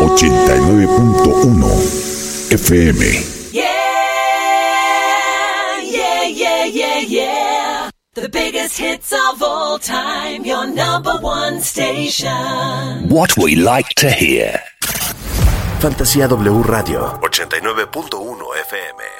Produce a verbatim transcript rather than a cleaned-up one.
ochenta y nueve punto uno F M. Yeah, yeah, yeah, yeah, yeah. The biggest hits of all time, your number one station. What we like to hear. Fantasía W Radio ochenta y nueve punto uno F M.